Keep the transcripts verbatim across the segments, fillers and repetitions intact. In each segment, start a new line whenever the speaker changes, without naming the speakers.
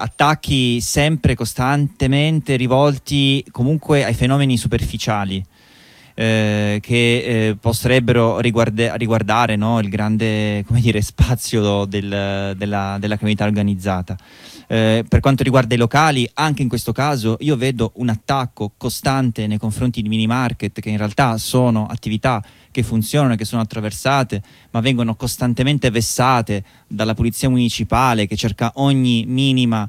attacchi sempre costantemente rivolti comunque ai fenomeni superficiali, eh, che eh, potrebbero riguarde- riguardare, no, il grande, come dire, spazio del, della, della criminalità organizzata. Eh, per quanto riguarda i locali, anche in questo caso io vedo un attacco costante nei confronti di mini market, che in realtà sono attività che funzionano, che sono attraversate, ma vengono costantemente vessate dalla polizia municipale, che cerca ogni minima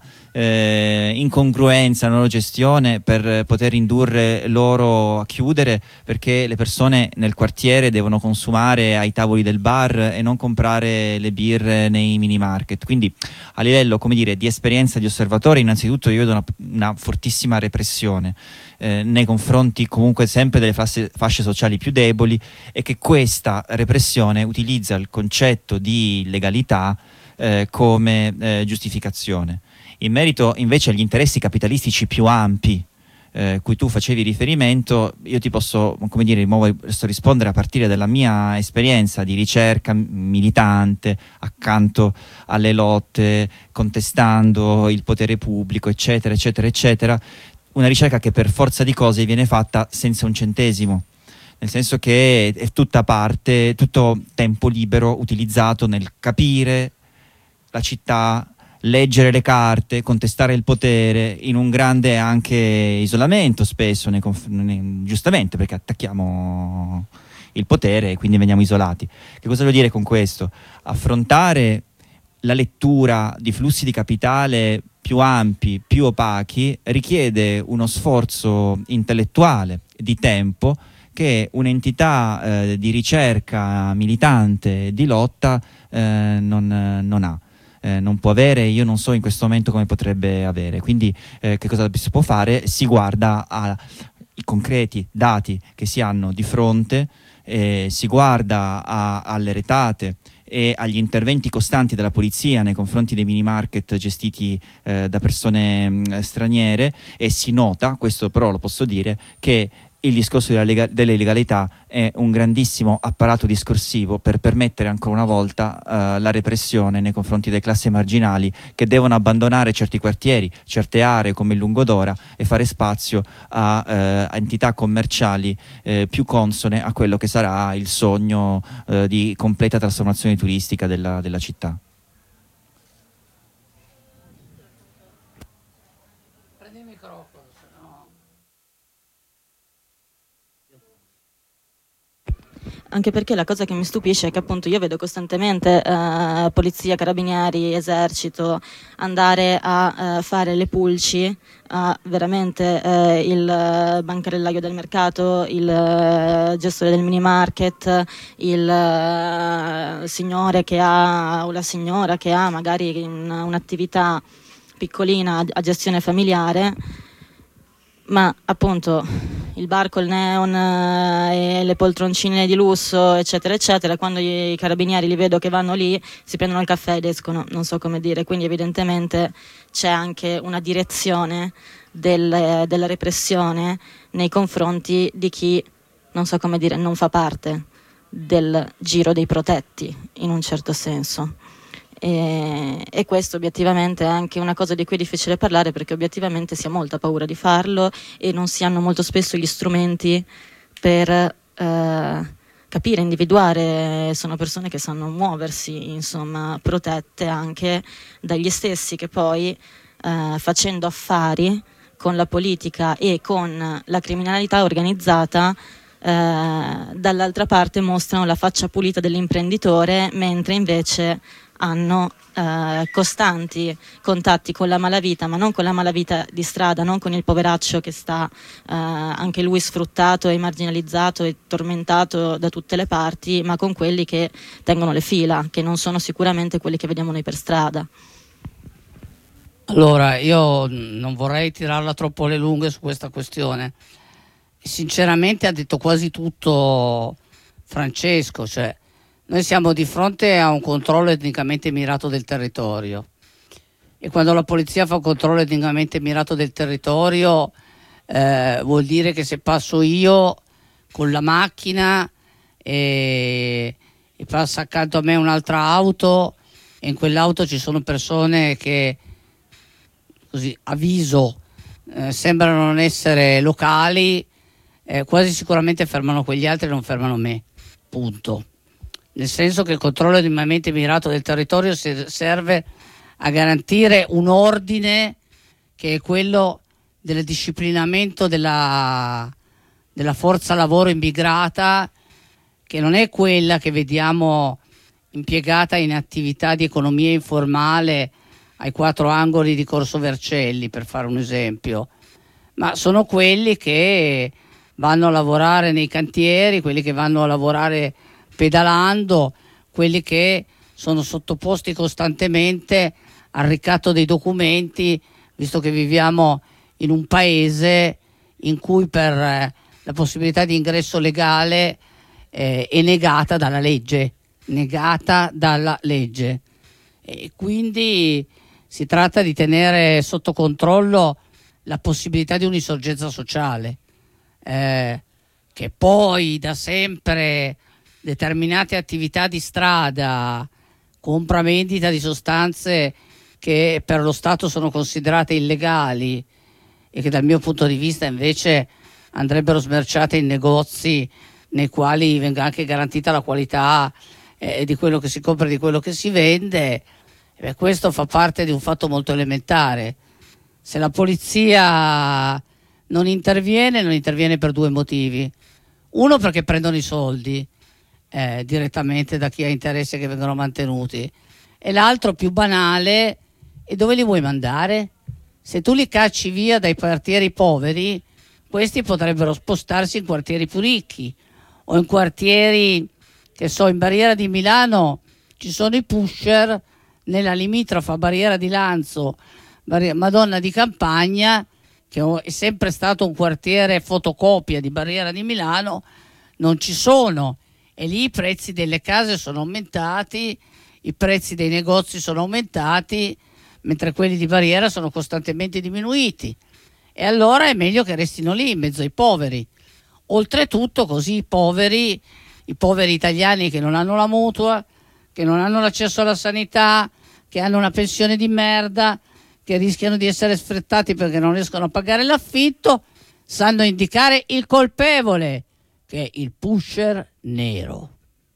eh, incongruenza nella loro gestione per poter indurre loro a chiudere, perché le persone nel quartiere devono consumare ai tavoli del bar e non comprare le birre nei mini market. Quindi a livello, come dire, di esperienza di osservatore, innanzitutto io vedo una, una fortissima repressione eh, nei confronti comunque sempre delle fasce, fasce sociali più deboli, e che questa repressione utilizza il concetto di legalità eh, come eh, giustificazione. In merito invece agli interessi capitalistici più ampi eh, cui tu facevi riferimento, io ti posso, come dire, di nuovo posso rispondere a partire dalla mia esperienza di ricerca militante accanto alle lotte, contestando il potere pubblico, eccetera, eccetera, eccetera. Una ricerca che per forza di cose viene fatta senza un centesimo, nel senso che è tutta parte, tutto tempo libero utilizzato nel capire la città, leggere le carte, contestare il potere, in un grande anche isolamento spesso, nei conf- nei, giustamente perché attacchiamo il potere e quindi veniamo isolati. Che cosa vuol dire con questo? Affrontare la lettura di flussi di capitale più ampi, più opachi, richiede uno sforzo intellettuale, di tempo, che un'entità eh, di ricerca militante, di lotta, eh, non, non ha. Eh, non può avere, io non so in questo momento come potrebbe avere. Quindi eh, che cosa si può fare? Si guarda ai concreti dati che si hanno di fronte, eh, si guarda a, alle retate e agli interventi costanti della polizia nei confronti dei mini market gestiti eh, da persone mh, straniere, e si nota, questo però lo posso dire, che il discorso della lega- dell'illegalità è un grandissimo apparato discorsivo per permettere ancora una volta uh, la repressione nei confronti delle classi marginali, che devono abbandonare certi quartieri, certe aree come il Lungodora, e fare spazio a, uh, a entità commerciali uh, più consone a quello che sarà il sogno uh, di completa trasformazione turistica della, della città.
Prendi il microfono.
Anche perché la cosa che mi stupisce è che appunto io vedo costantemente eh, polizia, carabinieri, esercito andare a eh, fare le pulci a veramente eh, il bancarellaio del mercato, il eh, gestore del mini market, il eh, signore che ha o la signora che ha magari una, un'attività piccolina a gestione familiare, ma appunto il bar col neon eh, e le poltroncine di lusso, eccetera eccetera, quando i carabinieri li vedo che vanno lì si prendono il caffè ed escono, non so come dire. Quindi evidentemente c'è anche una direzione del, della repressione nei confronti di chi, non so come dire, non fa parte del giro dei protetti in un certo senso. E, e questo obiettivamente è anche una cosa di cui è difficile parlare, perché obiettivamente si ha molta paura di farlo e non si hanno molto spesso gli strumenti per eh, capire, individuare. Sono persone che sanno muoversi, insomma, protette anche dagli stessi che poi eh, facendo affari con la politica e con la criminalità organizzata eh, dall'altra parte mostrano la faccia pulita dell'imprenditore, mentre invece hanno eh, costanti contatti con la malavita, ma non con la malavita di strada, non con il poveraccio che sta eh, anche lui sfruttato e marginalizzato e tormentato da tutte le parti, ma con quelli che tengono le fila, che non sono sicuramente quelli che vediamo noi per strada.
Allora, io non vorrei tirarla troppo alle lunghe su questa questione. Sinceramente ha detto quasi tutto Francesco, cioè noi siamo di fronte a un controllo etnicamente mirato del territorio, e quando la polizia fa un controllo etnicamente mirato del territorio eh, vuol dire che se passo io con la macchina e, e passa accanto a me un'altra auto, e in quell'auto ci sono persone che così a viso eh, sembrano non essere locali, eh, quasi sicuramente fermano quegli altri e non fermano me, punto. Nel senso che il controllo estremamente mirato del territorio serve a garantire un ordine che è quello del disciplinamento della, della forza lavoro immigrata, che non è quella che vediamo impiegata in attività di economia informale ai quattro angoli di Corso Vercelli, per fare un esempio, ma sono quelli che vanno a lavorare nei cantieri, quelli che vanno a lavorare pedalando, quelli che sono sottoposti costantemente al ricatto dei documenti, visto che viviamo in un paese in cui per eh, la possibilità di ingresso legale eh, è negata dalla legge, negata dalla legge. E quindi si tratta di tenere sotto controllo la possibilità di un'insorgenza sociale, eh, che poi da sempre determinate attività di strada, compravendita di sostanze che per lo Stato sono considerate illegali e che dal mio punto di vista invece andrebbero smerciate in negozi nei quali venga anche garantita la qualità eh, di quello che si compra e di quello che si vende. Beh, questo fa parte di un fatto molto elementare. Se la polizia non interviene, non interviene per due motivi. Uno, perché prendono i soldi eh, direttamente da chi ha interesse che vengano mantenuti, e l'altro, più banale, e dove li vuoi mandare? Se tu li cacci via dai quartieri poveri, questi potrebbero spostarsi in quartieri più ricchi o in quartieri, che so, in Barriera di Milano ci sono i pusher, nella limitrofa Barriera di Lanzo, Madonna di Campagna, che è sempre stato un quartiere fotocopia di Barriera di Milano, non ci sono, e lì i prezzi delle case sono aumentati, i prezzi dei negozi sono aumentati, mentre quelli di Barriera sono costantemente diminuiti, e allora è meglio che restino lì in mezzo ai poveri. Oltretutto così i poveri, i poveri italiani che non hanno la mutua, che non hanno l'accesso alla sanità, che hanno una pensione di merda, che rischiano di essere sfruttati perché non riescono a pagare l'affitto, sanno indicare il colpevole, che è il pusher nero.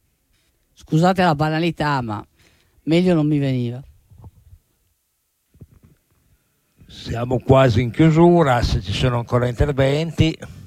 Scusate la banalità, ma meglio non mi veniva.
Siamo quasi in chiusura, se ci sono ancora interventi.